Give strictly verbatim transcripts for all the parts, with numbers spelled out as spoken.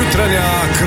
Jutranja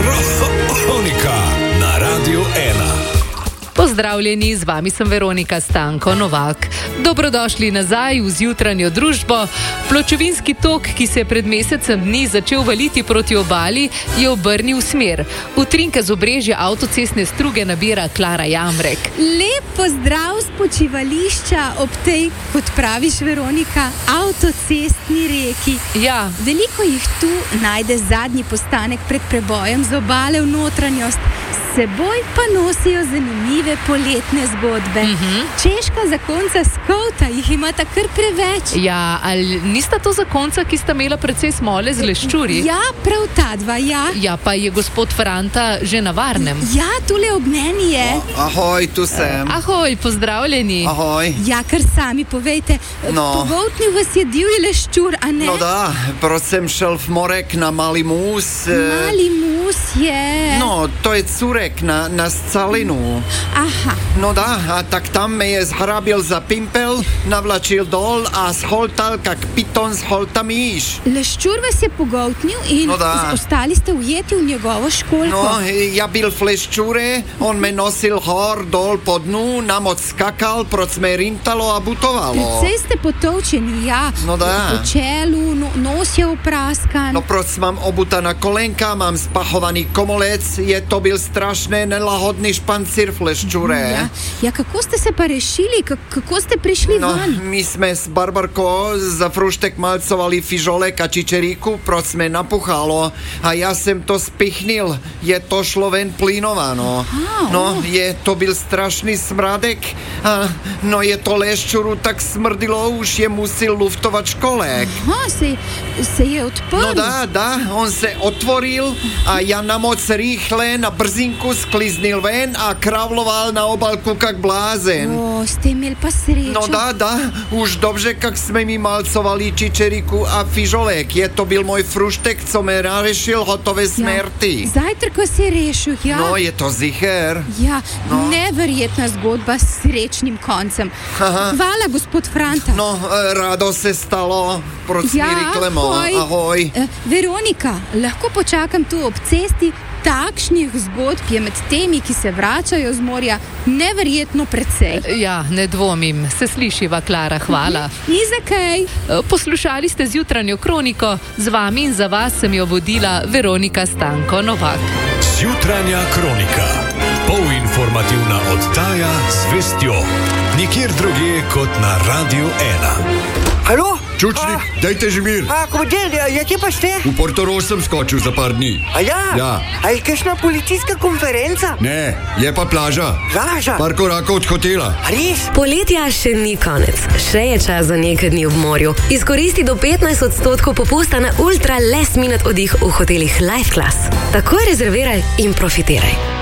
kronika na Radiu ena. Pozdravljeni, z vami sem Veronika Stanko Novak. Dobrodošli nazaj v zjutranjo družbo. Pločevinski tok, ki se je pred mesecem dni začel valiti proti obali, je obrnil smer. Utrinke z obrežja avtocestne struge nabira Klara Jamrek. Lep pozdrav z počivališča ob tej, kot praviš Veronika, avtocestni reki. Ja. Veliko jih tu najde zadnji postanek pred prebojem z obale v notranjost. S seboj pa nosijo zanimive poletne zgodbe. Uh-huh. Češka zakonca Skouta jih imata kar preveč. Ja, ali nista to zakonca, ki sta imela precej smole z leščuri? Ja, prav ta dva, ja. Ja, pa je gospod Franta že na varnem. Ja, tule ob meni je. O, ahoj, tu sem. Ahoj, pozdravljeni. Ahoj. Ja, kar sami povejte. No. Pogoltnil vas je divji leščur, a ne? No da, proč jsem šel v Morek na Malý mús. Malý mús je... No, to je curek na, na scalinu. Aha. No da, a tak tam me je zhrabil za pimpel, navlačil dol a scholtal, kak piton scholta míš. Leščur vas je pogoltnil in No da. ostali ste ujeti v njegovo školjko. No, ja bil v leščure, on me nosil hor, dol po dnu, na moc skakal, proč me rintalo a butovalo. Precej ste potovčeni, ja. No da. Po čelu, no, nos je upraskan. No proč mám obuta na kolenka, mám spachovaný komolec, je to byl strašné nelahodný špancír v leščure. Ja, ja, kako ste se pa rešili? K- kako ste prišli No, ven? my sme s Barbarkou za fruštek malcovali fižolek a čičeríku, proč sme napuchalo a ja sem to spichnil, je to šlo ven plynovano. Aha, No, oh. je to byl strašný smradek a no je to leščuru tak smrdilo, už je musil luftovať školek. Aha, se, se je odprl. No da, da, on se otvoril a ja na moc rýchle, na brzinku skliznil ven a kravloval na obalku kak blázen. O, ste imeli pa srečo. No da, da, už dobře, kak sme mi malcovali čičeriku a fižolek. Je to byl môj fruštek, co me narešil hotové smrti. Zajtrk vas je rešil, ja. No, je to zicher. Ja, No. neverjetna zgodba s srečnim koncem. Aha. Hvala, gospod Franta. No, e, rado se stalo. Proč mi reklamo? ahoj. Ahoj. Eh, Veronika, lahko počakam tu ob cesti. Takšnih zgodb je med temi, ki se vračajo z morja, neverjetno precej. Ja, ne dvomim. Se slišiva, Klara, hvala. Ni za kaj. Poslušali ste zjutranjo kroniko, z vami in za vas sem jo vodila Veronika Stanko Novak. Jutranja kronika. Polinformativna oddaja z vestjo. Nikjer drugje kot na Radiu ena. Halo? Čučnik, dajte že mir. A, komadel, ja, ja, kje pa ste? V Portorož sem skočil za par dni. A ja? Ja. A je kakšna policijska konferenca? Ne, je pa plaža. Plaža? Par korakov od hotela. A res? Poletja še ni konec, še je čas za nekaj dni v morju. Izkoristi do petnajst odstotkov popusta na ultra last minute oddih v hotelih Life Class. Takoj rezerviraj in profitiraj.